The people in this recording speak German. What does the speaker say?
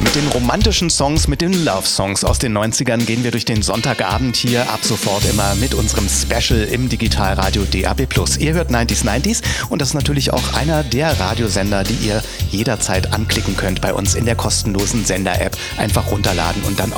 Mit den romantischen Songs, mit den Love-Songs aus den 90ern gehen wir durch den Sonntagabend hier ab sofort immer mit unserem Special im Digitalradio DAB+. Ihr hört 90s und das ist natürlich auch einer der Radiosender, die ihr jederzeit anklicken könnt bei uns in der kostenlosen Sender-App. Einfach runterladen und dann